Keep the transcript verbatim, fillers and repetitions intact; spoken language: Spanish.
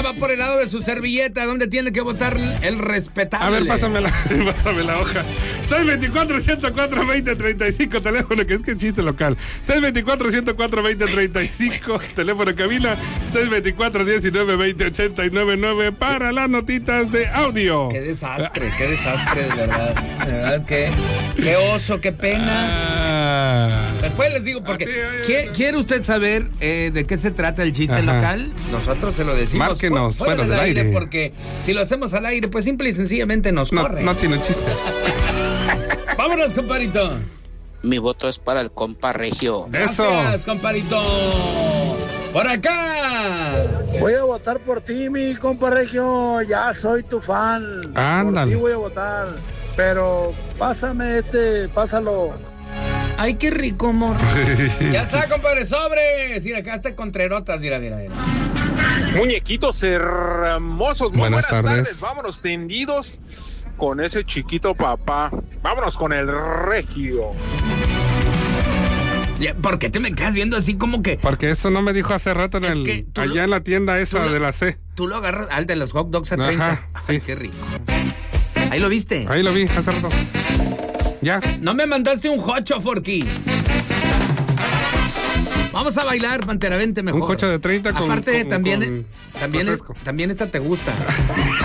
va por el lado de su servilleta. ¿Dónde tiene que votar el respetable? A ver, pásame la, pásame la hoja. seis veinticuatro, ciento cuatro, veinte treinta y cinco, teléfono, que es que chiste local. seis veinticuatro, ciento cuatro, veinte treinta y cinco, teléfono cabina. seis veinticuatro, diecinueve, veinte, ochenta y nueve nueve para las notitas de audio. Qué desastre, qué desastre, de verdad. De verdad, qué, qué oso, qué pena. Ah. Después les digo, porque Así, oye, ¿quiere, ¿quiere usted saber eh, de qué se trata el chiste Ajá. local? Nosotros se lo decimos. Márquenos, fuera, fuera del del aire, aire. Porque si lo hacemos al aire, pues simple y sencillamente nos No, corre. no tiene chiste. Vámonos, comparito. Mi voto es para el compa Regio. Gracias, Eso. comparito. Por acá. Voy a votar por ti, mi compa Regio. Ya soy tu fan. Ándale. Por ti voy a votar. Pero pásame este, pásalo. Ay, qué rico, amor. Ya está, compadre, sobres. Mira, acá está Contrerotas, mira, mira, mira. Muñequitos hermosos, muy Buenas buenas, tardes. tardes. Vámonos tendidos con ese chiquito papá. Vámonos con el Regio. Ya, ¿por qué te me quedas viendo así como que Porque eso no me dijo hace rato en Es el, que tú allá lo- en la tienda esa tú lo- de la C. tú lo agarras al de los hot dogs a Ajá, treinta? Ay, sí. qué rico. Ahí lo viste. Ahí lo vi hace rato. Ya. No me mandaste un jocho, Forky. Vamos a bailar, Pantera, vente mejor. Un coche de treinta con- Aparte, con- también, con también, es, refresco. también esta te gusta.